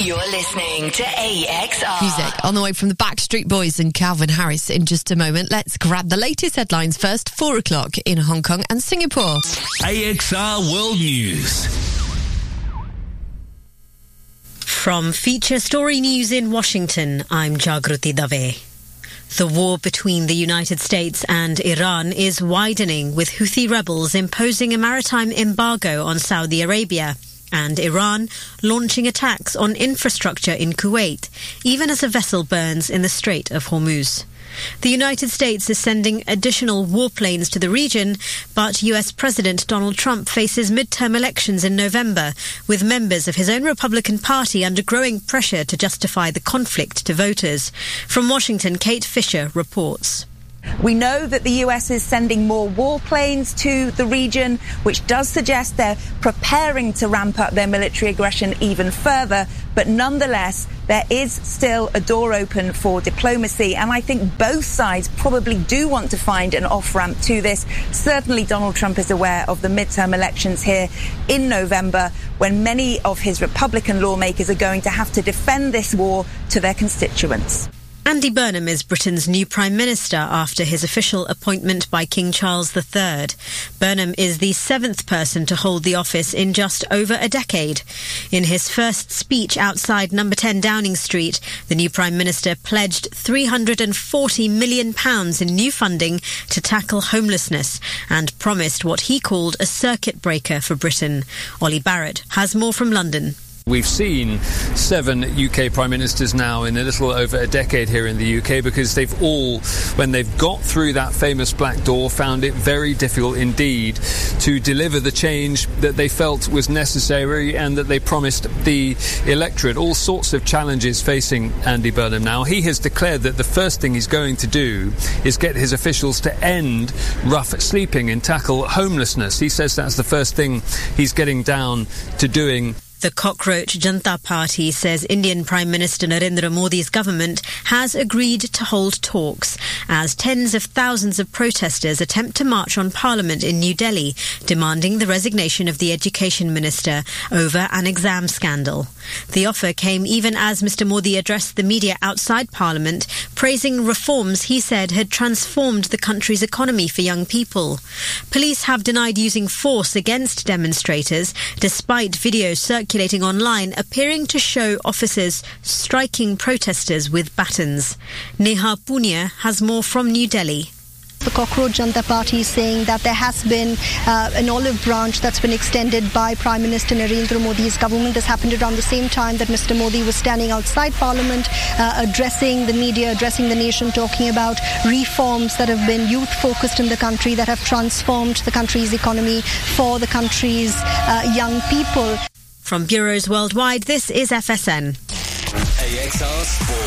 You're listening to AXR. Music on the way from the Backstreet Boys and Calvin Harris in just a moment. Let's grab the latest headlines first. 4 o'clock in Hong Kong and Singapore. AXR World News. From Feature Story News in Washington, I'm Jagruti Dave. The war between the United States and Iran is widening, with Houthi rebels imposing a maritime embargo on Saudi Arabia and Iran launching attacks on infrastructure in Kuwait, even as a vessel burns in the Strait of Hormuz. The United States is sending additional warplanes to the region, but US President Donald Trump faces midterm elections in November, with members of his own Republican Party under growing pressure to justify the conflict to voters. From Washington, Kate Fisher reports. We know that the US is sending more warplanes to the region, which does suggest they're preparing to ramp up their military aggression even further. But nonetheless, there is still a door open for diplomacy. And I think both sides probably do want to find an off-ramp to this. Certainly, Donald Trump is aware of the midterm elections here in November, when many of his Republican lawmakers are going to have to defend this war to their constituents. Andy Burnham is Britain's new Prime Minister after his official appointment by King Charles III. Burnham is the 7th person to hold the office in just over a decade. In his first speech outside number 10 Downing Street, the new Prime Minister pledged £340 million in new funding to tackle homelessness and promised what he called a circuit breaker for Britain. Ollie Barrett has more from London. We've seen 7 UK Prime Ministers now in a little over a decade here in the UK, because they've all, when they've got through that famous black door, found it very difficult indeed to deliver the change that they felt was necessary and that they promised the electorate. All sorts of challenges facing Andy Burnham now. He has declared that the first thing he's going to do is get his officials to end rough sleeping and tackle homelessness. He says that's the first thing he's getting down to doing. The Cockroach Janata Party says Indian Prime Minister Narendra Modi's government has agreed to hold talks as tens of thousands of protesters attempt to march on Parliament in New Delhi, demanding the resignation of the Education Minister over an exam scandal. The offer came even as Mr Modi addressed the media outside Parliament, praising reforms he said had transformed the country's economy for young people. Police have denied using force against demonstrators, despite videos circulating online appearing to show officers striking protesters with batons. Neha Punia has more from New Delhi. The Cockroach Janata Party is saying that there has been an olive branch that's been extended by Prime Minister Narendra Modi's government. This happened around the same time that Mr Modi was standing outside Parliament, addressing the media, addressing the nation, talking about reforms that have been youth-focused in the country, that have transformed the country's economy for the country's young people. From bureaus worldwide, this is FSN. AXR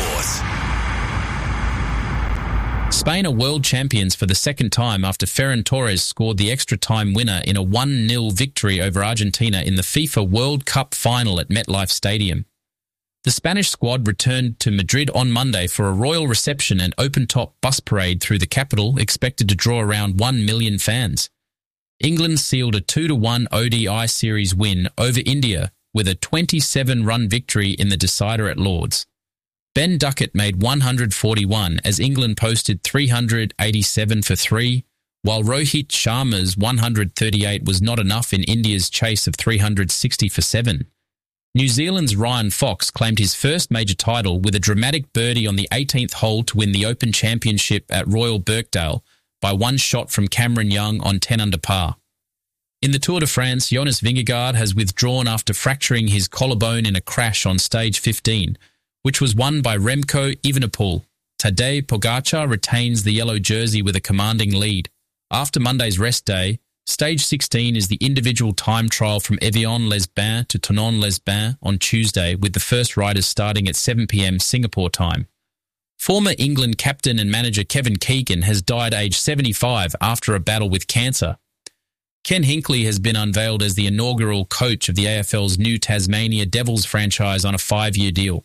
Sport. Spain are world champions for the second time after Ferran Torres scored the extra-time winner in a 1-0 victory over Argentina in the FIFA World Cup final at MetLife Stadium. The Spanish squad returned to Madrid on Monday for a royal reception and open-top bus parade through the capital, expected to draw around 1 million fans. England sealed a 2-1 ODI series win over India with a 27-run victory in the decider at Lord's. Ben Duckett made 141 as England posted 387 for 3, while Rohit Sharma's 138 was not enough in India's chase of 360 for 7. New Zealand's Ryan Fox claimed his first major title with a dramatic birdie on the 18th hole to win the Open Championship at Royal Birkdale by 1 shot from Cameron Young on 10 under par. In the Tour de France, Jonas Vingegaard has withdrawn after fracturing his collarbone in a crash on stage 15, which was won by Remco Evenepoel. Tadej Pogacar retains the yellow jersey with a commanding lead. After Monday's rest day, stage 16 is the individual time trial from Evian-les-Bains to Thonon-les-Bains on Tuesday, with the first riders starting at 7 p.m. Singapore time. Former England captain and manager Kevin Keegan has died aged 75 after a battle with cancer. Ken Hinkley has been unveiled as the inaugural coach of the AFL's new Tasmania Devils franchise on a 5-year deal.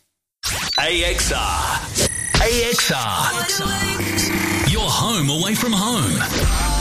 AXR. Your home away from home.